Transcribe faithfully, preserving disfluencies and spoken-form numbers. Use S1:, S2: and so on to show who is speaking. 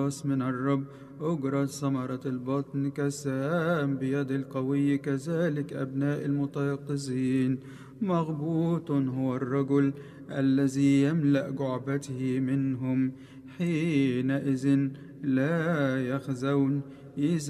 S1: من الرب أجرت ثمرة البطن كالسهام بيد القوي، كذلك أبناء المتيقظين. مغبوط هو الرجل الذي يملأ جعبته منهم، حينئذ لا يخزون إذا